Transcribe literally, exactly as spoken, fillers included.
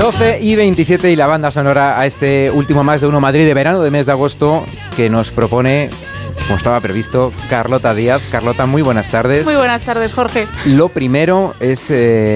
doce y veintisiete y la banda sonora a este último Más de Uno Madrid de verano de mes de agosto que nos propone, como estaba previsto, Carlota Díaz. Carlota, muy buenas tardes. Muy buenas tardes, Jorge. Lo primero es... Eh,